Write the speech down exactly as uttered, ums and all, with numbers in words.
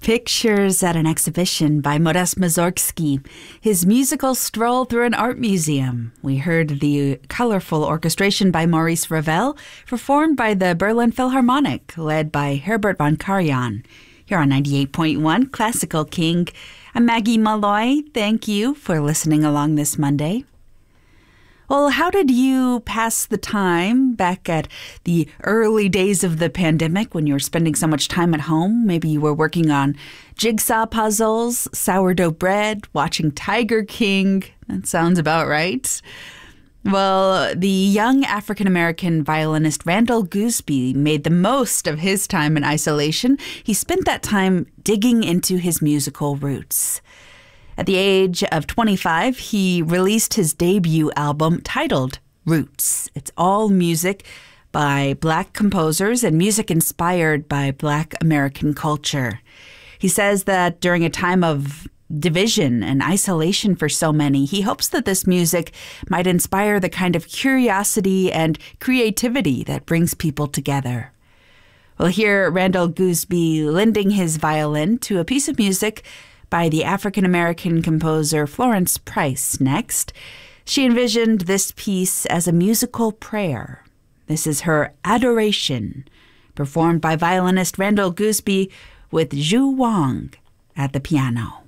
Pictures at an exhibition by Modest Mussorgsky, his musical stroll through an art museum. We heard the colorful orchestration by Maurice Ravel, performed by the Berlin Philharmonic, led by Herbert von Karajan. Here on ninety-eight point one Classical King, I'm Maggie Malloy. Thank you for listening along this Monday. Well, how did you pass the time back at the early days of the pandemic when you were spending so much time at home? Maybe you were working on jigsaw puzzles, sourdough bread, watching Tiger King. That sounds about right. Well, the young African-American violinist Randall Gooseby made the most of his time in isolation. He spent that time digging into his musical roots. At the age of twenty-five, he released his debut album titled Roots. It's all music by Black composers and music inspired by Black American culture. He says that during a time of division and isolation for so many, he hopes that this music might inspire the kind of curiosity and creativity that brings people together. We'll hear Randall Gooseby lending his violin to a piece of music by the African-American composer Florence Price next. She envisioned this piece as a musical prayer. This is her Adoration, performed by violinist Randall Gooseby with Zhu Wang at the piano.